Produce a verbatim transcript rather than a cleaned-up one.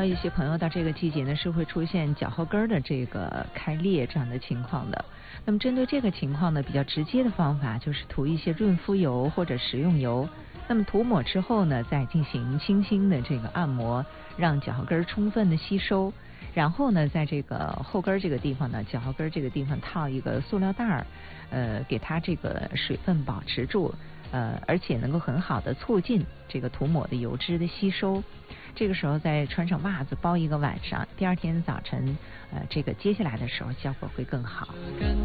一些朋友到这个季节呢是会出现脚后跟的这个开裂这样的情况的。那么针对这个情况呢，比较直接的方法就是涂一些润肤油或者食用油。那么涂抹之后呢，再进行轻轻的这个按摩，让脚后跟充分的吸收。然后呢，在这个后跟这个地方呢，脚后跟这个地方套一个塑料袋儿，呃，给它这个水分保持住，呃，而且能够很好的促进这个涂抹的油脂的吸收。这个时候再穿上袜子包一个晚上，第二天早晨，呃，这个接下来的时候效果会更好。